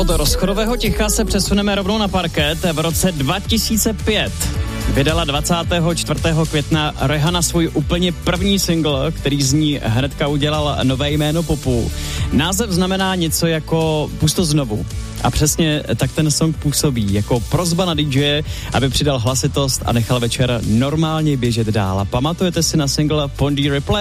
Od rozchodového ticha se přesuneme rovnou na parket. V roce 2005 vydala 24. května Rihanna svůj úplně první single, který z ní hnedka udělal nové jméno popu. Název znamená něco jako Pusto znovu. A přesně tak ten song působí jako prosba na DJ, aby přidal hlasitost a nechal večer normálně běžet dál. A pamatujete si na single Pon de Replay?